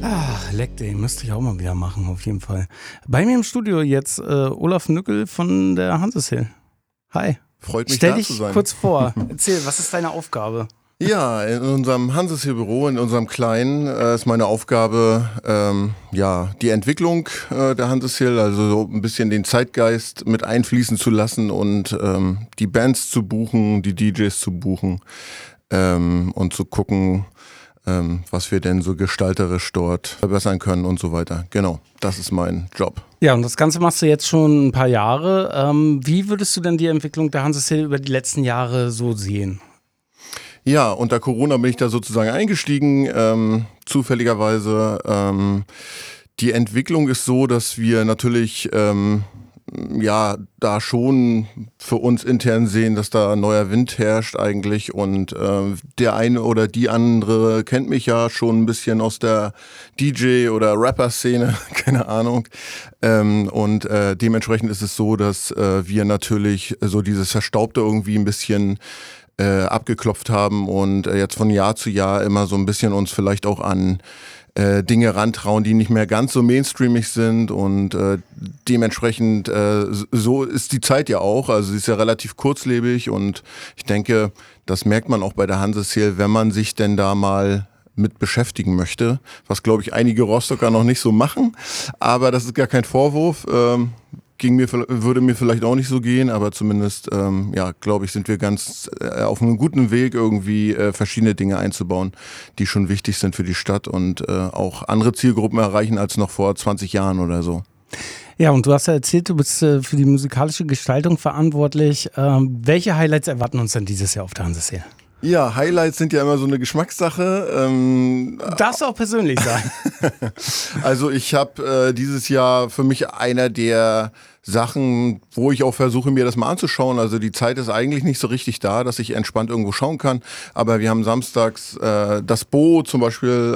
Leck, den müsste ich auch mal wieder machen, auf jeden Fall. Bei mir im Studio jetzt Olaf Nückel von der Hanseshill. Hi. Freut mich, Stell da dich zu sein. kurz vor. Erzähl, was ist deine Aufgabe? Ja, in unserem Hanseshill-Büro, in unserem kleinen, ist meine Aufgabe, die Entwicklung der Hanseshill, also so ein bisschen den Zeitgeist mit einfließen zu lassen und die Bands zu buchen, die DJs zu buchen und zu gucken, was wir denn so gestalterisch dort verbessern können und so weiter. Genau, das ist mein Job. Ja, und das Ganze machst du jetzt schon ein paar Jahre. Wie würdest du denn die Entwicklung der Hanseshill über die letzten Jahre so sehen? Ja, unter Corona bin ich da sozusagen eingestiegen, zufälligerweise. Die Entwicklung ist so, dass wir natürlich da schon für uns intern sehen, dass da neuer Wind herrscht eigentlich und der eine oder die andere kennt mich ja schon ein bisschen aus der DJ- oder Rapper-Szene, keine Ahnung. Und dementsprechend ist es so, dass wir natürlich so dieses Verstaubte irgendwie ein bisschen abgeklopft haben und jetzt von Jahr zu Jahr immer so ein bisschen uns vielleicht auch an Dinge rantrauen, die nicht mehr ganz so mainstreamig sind und dementsprechend so ist die Zeit ja auch, also sie ist ja relativ kurzlebig und ich denke, das merkt man auch bei der Hanseshill, wenn man sich denn da mal mit beschäftigen möchte, was glaube ich einige Rostocker noch nicht so machen, aber das ist gar kein Vorwurf, würde mir vielleicht auch nicht so gehen, aber zumindest, glaube ich, sind wir ganz auf einem guten Weg, irgendwie verschiedene Dinge einzubauen, die schon wichtig sind für die Stadt und auch andere Zielgruppen erreichen als noch vor 20 Jahren oder so. Ja, und du hast ja erzählt, du bist für die musikalische Gestaltung verantwortlich. Welche Highlights erwarten uns denn dieses Jahr auf der Hanseshill? Ja, Highlights sind ja immer so eine Geschmackssache. Darfst du auch persönlich sein. Also ich habe dieses Jahr für mich einer der Sachen, wo ich auch versuche, mir das mal anzuschauen. Also die Zeit ist eigentlich nicht so richtig da, dass ich entspannt irgendwo schauen kann. Aber wir haben samstags das Bo zum Beispiel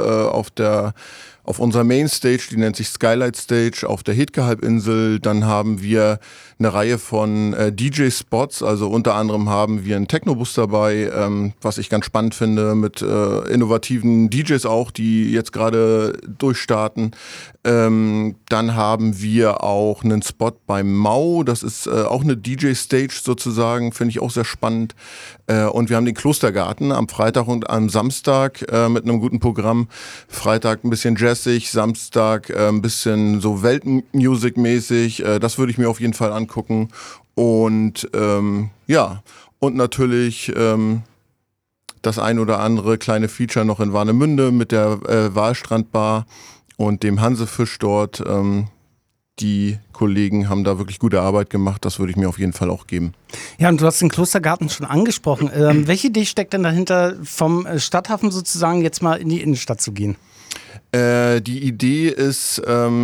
auf unserer Mainstage, die nennt sich Skylight Stage, auf der Hetke-Halbinsel. Dann haben wir eine Reihe von DJ-Spots, also unter anderem haben wir einen Technobus dabei, was ich ganz spannend finde, mit innovativen DJs auch, die jetzt gerade durchstarten. Dann haben wir auch einen Spot beim Mau, das ist auch eine DJ-Stage sozusagen, finde ich auch sehr spannend. Und wir haben den Klostergarten am Freitag und am Samstag mit einem guten Programm. Freitag ein bisschen jazzig, Samstag ein bisschen so Weltmusik-mäßig. Das würde ich mir auf jeden Fall angucken. Und und natürlich das ein oder andere kleine Feature noch in Warnemünde mit der Walstrandbar und dem Hansefisch dort. Die Kollegen haben da wirklich gute Arbeit gemacht, das würde ich mir auf jeden Fall auch geben. Ja, und du hast den Klostergarten schon angesprochen. Welche Idee steckt denn dahinter, vom Stadthafen sozusagen jetzt mal in die Innenstadt zu gehen? Die Idee ist,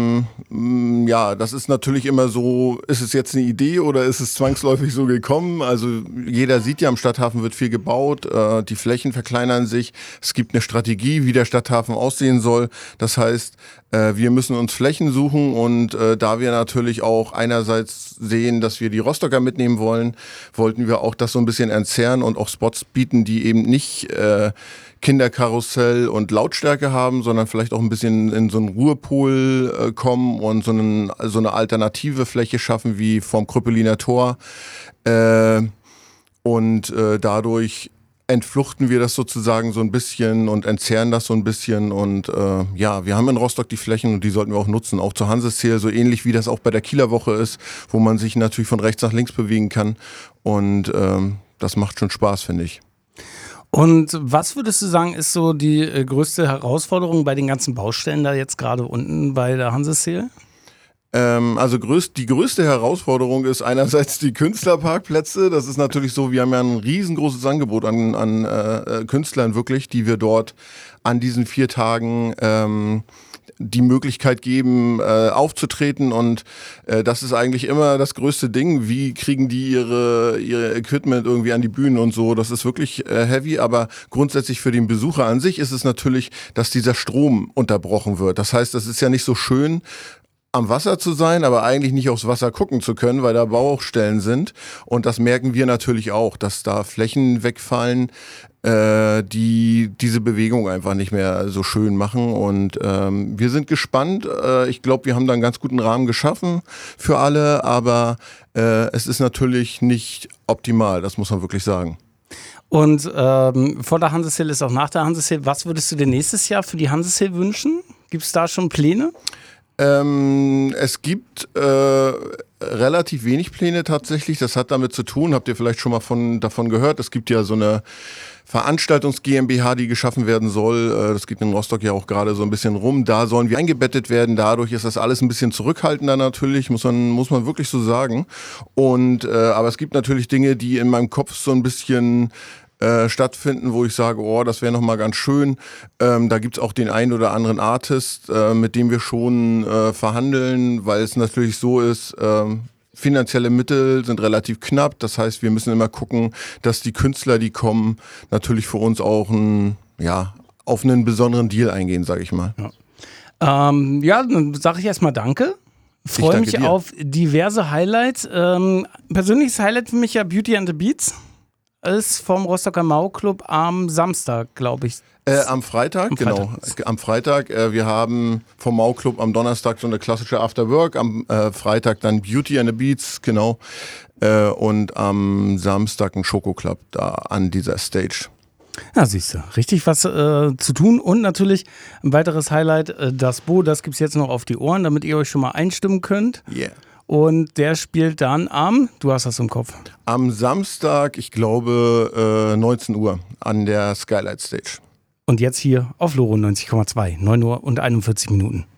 das ist natürlich immer so, ist es jetzt eine Idee oder ist es zwangsläufig so gekommen? Also jeder sieht ja, am Stadthafen wird viel gebaut, die Flächen verkleinern sich, es gibt eine Strategie, wie der Stadthafen aussehen soll. Das heißt, wir müssen uns Flächen suchen und da wir natürlich auch einerseits sehen, dass wir die Rostocker mitnehmen wollen, wollten wir auch das so ein bisschen entzerren und auch Spots bieten, die eben nicht Kinderkarussell und Lautstärke haben, sondern vielleicht auch ein bisschen in so einen Ruhepol kommen und so eine alternative Fläche schaffen wie vom Krüppeliner Tor. Dadurch entfluchten wir das sozusagen so ein bisschen und entzerren das so ein bisschen und wir haben in Rostock die Flächen und die sollten wir auch nutzen, auch zur Hanseshill, so ähnlich wie das auch bei der Kieler Woche ist, wo man sich natürlich von rechts nach links bewegen kann und das macht schon Spaß, finde ich. Und was würdest du sagen, ist so die größte Herausforderung bei den ganzen Baustellen da jetzt gerade unten bei der Hanseshill? Die größte Herausforderung ist einerseits die Künstlerparkplätze. Das ist natürlich so, wir haben ja ein riesengroßes Angebot an Künstlern wirklich, die wir dort an diesen 4 Tagen die Möglichkeit geben, aufzutreten und das ist eigentlich immer das größte Ding. Wie kriegen die ihre Equipment irgendwie an die Bühnen und so? Das ist wirklich heavy, aber grundsätzlich für den Besucher an sich ist es natürlich, dass dieser Strom unterbrochen wird. Das heißt, das ist ja nicht so schön, am Wasser zu sein, aber eigentlich nicht aufs Wasser gucken zu können, weil da Baustellen sind. Und das merken wir natürlich auch, dass da Flächen wegfallen, die diese Bewegung einfach nicht mehr so schön machen. Und wir sind gespannt. Ich glaube, wir haben da einen ganz guten Rahmen geschaffen für alle, aber es ist natürlich nicht optimal, das muss man wirklich sagen. Und vor der Hanseshill ist auch nach der Hanseshill. Was würdest du dir nächstes Jahr für die Hanseshill wünschen? Gibt es da schon Pläne? Es gibt relativ wenig Pläne tatsächlich. Das hat damit zu tun, habt ihr vielleicht schon mal davon gehört, es gibt ja so eine Veranstaltungs-GmbH, die geschaffen werden soll. Das geht in Rostock ja auch gerade so ein bisschen rum. Da sollen wir eingebettet werden. Dadurch ist das alles ein bisschen zurückhaltender natürlich, muss man wirklich so sagen. Und aber es gibt natürlich Dinge, die in meinem Kopf so ein bisschen stattfinden, wo ich sage, oh, das wäre nochmal ganz schön. Da gibt's auch den einen oder anderen Artist, mit dem wir schon verhandeln, weil es natürlich so ist, finanzielle Mittel sind relativ knapp. Das heißt, wir müssen immer gucken, dass die Künstler, die kommen, natürlich für uns auch auf einen besonderen Deal eingehen, sage ich mal. Ja, dann sage ich erstmal Danke. Freue mich dir. auf diverse Highlights. Persönliches Highlight für mich ja Beauty and the Beats. Ist vom Rostocker Mau-Club am Samstag, glaube ich. Am Freitag, genau. Am Freitag. Wir haben vom Mau-Club am Donnerstag so eine klassische Afterwork. Am Freitag dann Beauty and the Beats, genau. Und am Samstag ein Schoko-Club da an dieser Stage. Ja, siehst du, richtig was zu tun. Und natürlich ein weiteres Highlight, das Bo, das gibt es jetzt noch auf die Ohren, damit ihr euch schon mal einstimmen könnt. Yeah. Und der spielt dann du hast das im Kopf. Am Samstag, ich glaube 19 Uhr an der Skylight Stage. Und jetzt hier auf Loro 90,2, 9 Uhr und 41 Minuten.